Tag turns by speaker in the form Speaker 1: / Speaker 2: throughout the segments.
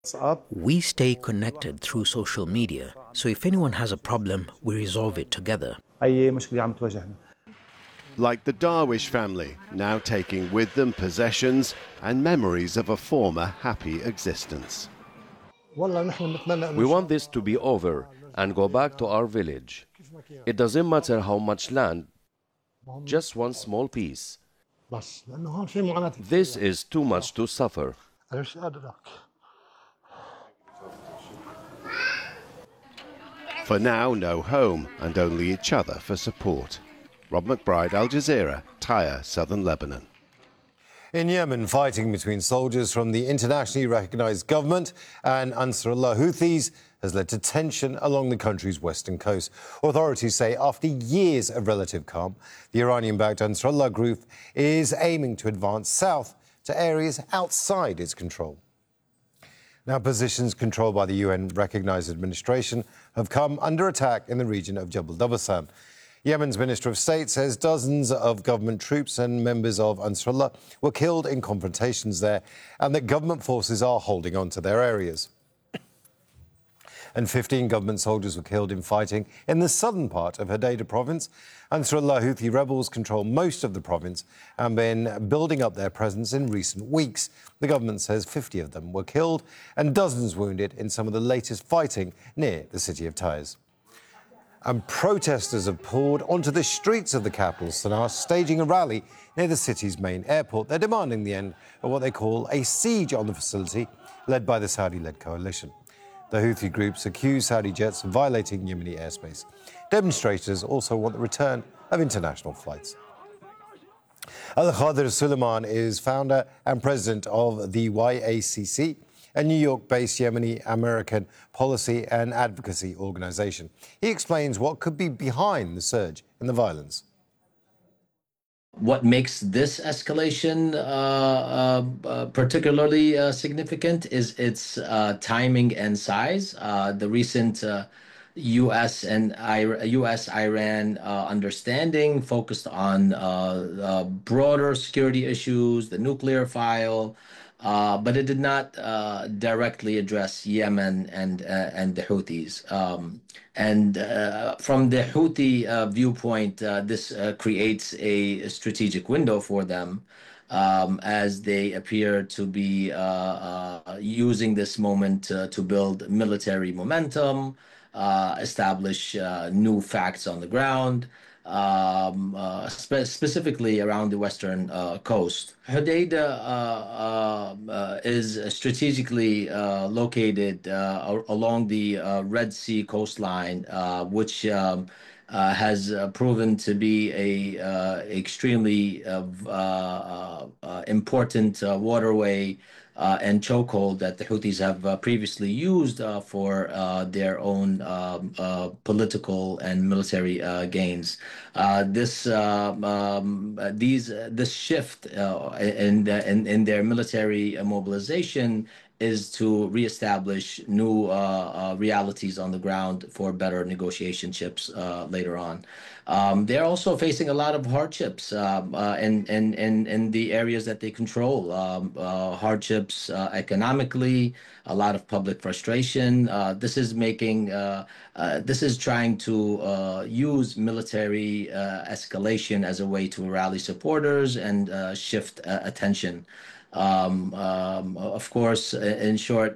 Speaker 1: We stay connected through social media, so if anyone has a problem, we resolve it together.
Speaker 2: Like the Darwish family, now taking with them possessions and memories of a former happy existence.
Speaker 3: We want this to be over and go back to our village. It doesn't matter how much land, just one small piece. This is too much to suffer.
Speaker 2: For now, no home and only each other for support. Rob McBride, Al Jazeera, Tyre, southern Lebanon.
Speaker 4: In Yemen, fighting between soldiers from the internationally recognised government and Ansarullah Houthis has led to tension along the country's western coast. Authorities say after years of relative calm, the Iranian-backed Ansarullah group is aiming to advance south to areas outside its control. Now, positions controlled by the UN-recognised administration have come under attack in the region of Jabal Dabasan. Yemen's Minister of State says dozens of government troops and members of Ansarullah were killed in confrontations there and that government forces are holding on to their areas. And 15 government soldiers were killed in fighting in the southern part of Hodeidah province. Ansarullah Houthi rebels control most of the province and been building up their presence in recent weeks. The government says 50 of them were killed and dozens wounded in some of the latest fighting near the city of Taiz. And protesters have poured onto the streets of the capital, Sana'a, staging a rally near the city's main airport. They're demanding the end of what they call a siege on the facility led by the Saudi-led coalition. The Houthi groups accuse Saudi jets of violating Yemeni airspace. Demonstrators also want the return of international flights. Al-Khadir Suleiman is founder and president of the YACC, a New York-based Yemeni-American policy and advocacy organisation. He explains what could be behind the surge in the violence.
Speaker 5: What makes this escalation particularly significant is its timing and size. The recent U.S.-Iran understanding focused on broader security issues, the nuclear file, but it did not directly address Yemen and the Houthis. From the Houthi viewpoint, this creates a strategic window for them as they appear to be using this moment to build military momentum, establish new facts on the ground, specifically around the western coast. Hodeidah is strategically located along the Red Sea coastline, which has proven to be a extremely important waterway and chokehold that the Houthis have previously used for their own political and military gains. This shift in their military mobilization is to reestablish new realities on the ground for better negotiation chips later on. They're also facing a lot of hardships in the areas that they control. Hardships economically, a lot of public frustration. This is trying to use military escalation as a way to rally supporters and shift attention. Of course, in short,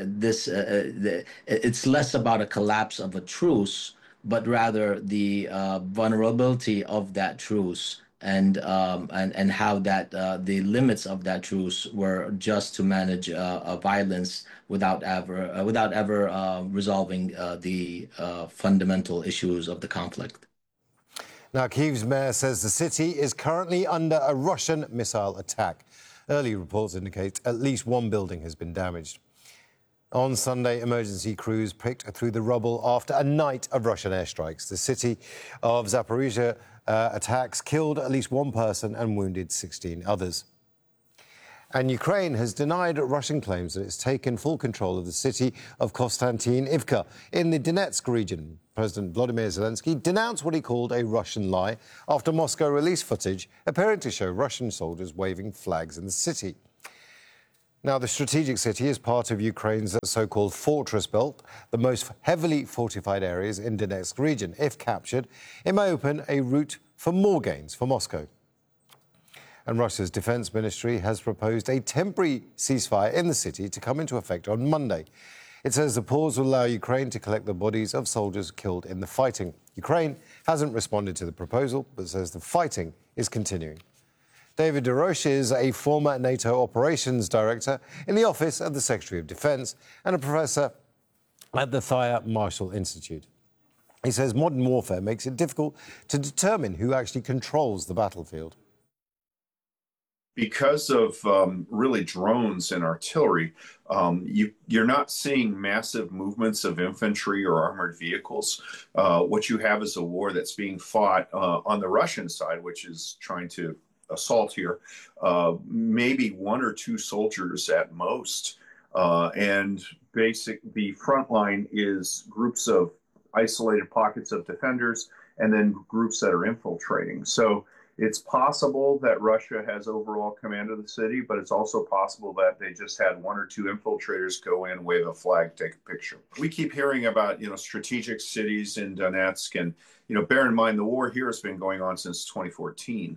Speaker 5: it's less about a collapse of a truce, but rather the vulnerability of that truce and how that the limits of that truce were just to manage violence without ever resolving the fundamental issues of the conflict.
Speaker 4: Now, Kyiv's mayor says the city is currently under a Russian missile attack. Early reports indicate at least one building has been damaged. On Sunday, emergency crews picked through the rubble after a night of Russian airstrikes. The city of Zaporizhia attacks killed at least one person and wounded 16 others. And Ukraine has denied Russian claims that it's taken full control of the city of Konstantinivka in the Donetsk region. President Volodymyr Zelensky denounced what he called a Russian lie after Moscow released footage appearing to show Russian soldiers waving flags in the city. Now, the strategic city is part of Ukraine's so-called fortress belt, the most heavily fortified areas in Donetsk region. If captured, it may open a route for more gains for Moscow. And Russia's defense ministry has proposed a temporary ceasefire in the city to come into effect on Monday. It says the pause will allow Ukraine to collect the bodies of soldiers killed in the fighting. Ukraine hasn't responded to the proposal, but says the fighting is continuing. David DeRoche is a former NATO operations director in the Office of the Secretary of Defense and a professor at the Thayer Marshall Institute. He says modern warfare makes it difficult to determine who actually controls the battlefield.
Speaker 6: Because of really drones and artillery, you're not seeing massive movements of infantry or armored vehicles. What you have is a war that's being fought on the Russian side, which is trying to assault here, maybe one or two soldiers at most. And the front line is groups of isolated pockets of defenders and then groups that are infiltrating. So it's possible that Russia has overall command of the city, but it's also possible that they just had one or two infiltrators go in, wave a flag, take a picture. We keep hearing about, strategic cities in Donetsk, and, bear in mind the war here has been going on since 2014.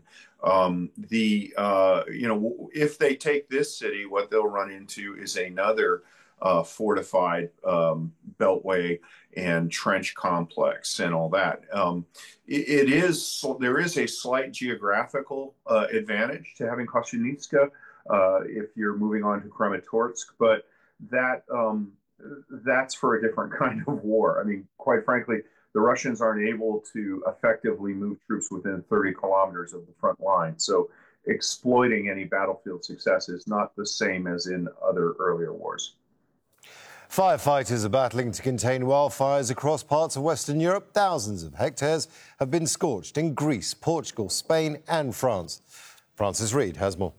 Speaker 6: If they take this city, what they'll run into is another fortified beltway and trench complex and all that. There is a slight geographical advantage to having Kostyantynivka if you're moving on to Kramatorsk, but that's for a different kind of war. I mean, quite frankly, the Russians aren't able to effectively move troops within 30 kilometers of the front line. So exploiting any battlefield success is not the same as in other earlier wars.
Speaker 4: Firefighters are battling to contain wildfires across parts of Western Europe. Thousands of hectares have been scorched in Greece, Portugal, Spain and France. Francis Reid has more.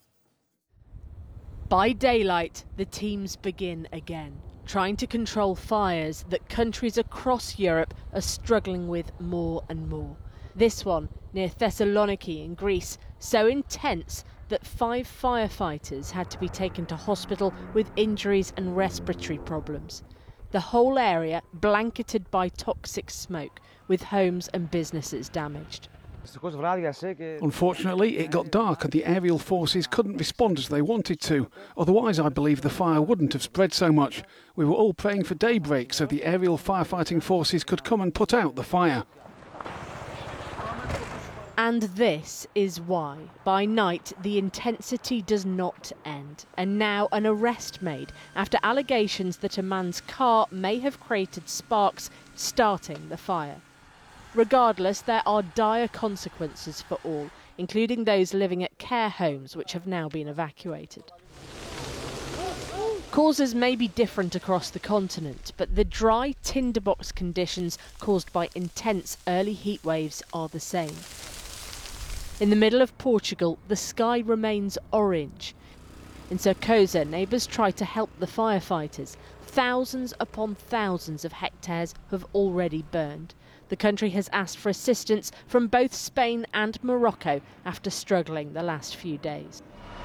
Speaker 7: By daylight, the teams begin again, trying to control fires that countries across Europe are struggling with more and more. This one, near Thessaloniki in Greece, so intense that 5 firefighters had to be taken to hospital with injuries and respiratory problems. The whole area blanketed by toxic smoke, with homes and businesses damaged.
Speaker 8: Unfortunately, it got dark and the aerial forces couldn't respond as they wanted to. Otherwise, I believe the fire wouldn't have spread so much. We were all praying for daybreak so the aerial firefighting forces could come and put out the fire.
Speaker 7: And this is why, by night, the intensity does not end. And now an arrest made after allegations that a man's car may have created sparks, starting the fire. Regardless, there are dire consequences for all, including those living at care homes, which have now been evacuated. Causes may be different across the continent, but the dry tinderbox conditions caused by intense early heat waves are the same. In the middle of Portugal, the sky remains orange. In Cercosa, neighbours try to help the firefighters. Thousands upon thousands of hectares have already burned. The country has asked for assistance from both Spain and Morocco after struggling the last few days.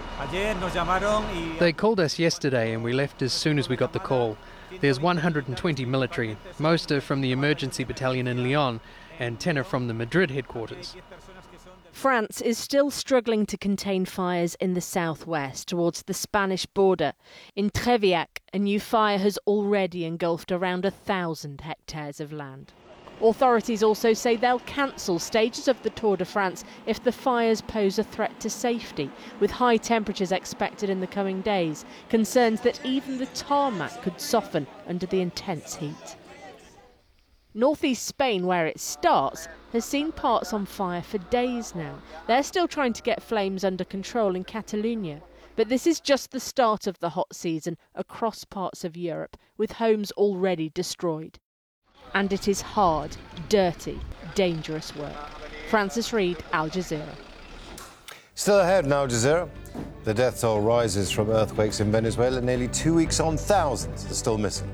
Speaker 9: They called us yesterday and we left as soon as we got the call. There's 120 military. Most are from the emergency battalion in Lyon and 10 are from the Madrid headquarters.
Speaker 7: France is still struggling to contain fires in the southwest towards the Spanish border. In Treviac, a new fire has already engulfed around 1,000 hectares of land. Authorities also say they'll cancel stages of the Tour de France if the fires pose a threat to safety, with high temperatures expected in the coming days, concerns that even the tarmac could soften under the intense heat. Northeast Spain, where it starts, has seen parts on fire for days now. They're still trying to get flames under control in Catalonia. But this is just the start of the hot season across parts of Europe, with homes already destroyed. And it is hard, dirty, dangerous work. Francis Reid, Al Jazeera.
Speaker 4: Still ahead in Al Jazeera. The death toll rises from earthquakes in Venezuela. Nearly 2 weeks on, thousands are still missing.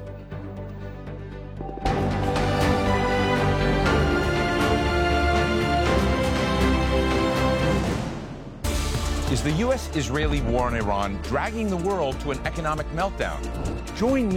Speaker 10: Is the U.S.-Israeli war on Iran dragging the world to an economic meltdown? Join me.